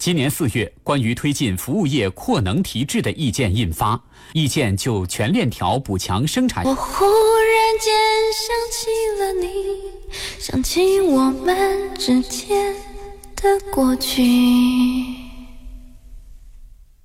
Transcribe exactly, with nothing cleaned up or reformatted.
今年四月，关于推进服务业扩能提质的意见印发，意见就全链条补强生产。 我忽然间想起了你，想起我们之间的过去。